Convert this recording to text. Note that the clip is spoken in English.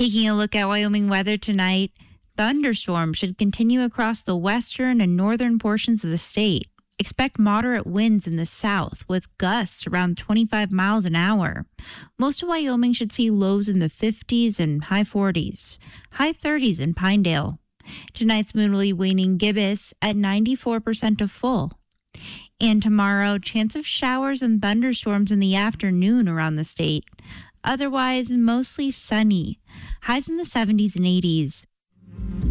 Taking a look at Wyoming weather tonight, thunderstorms should continue across the western and northern portions of the state. Expect moderate winds in the south with gusts around 25 miles an hour. Most of Wyoming should see lows in the 50s and high 40s, high 30s in Pinedale. Tonight's moonly waning gibbous at 94% of full. And tomorrow, chance of showers and thunderstorms in the afternoon around the state. Otherwise, mostly sunny. Highs in the 70s and 80s.